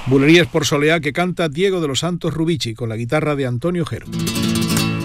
Bulerías por Soleá que canta Diego de los Santos Rubici con la guitarra de Antonio Gero.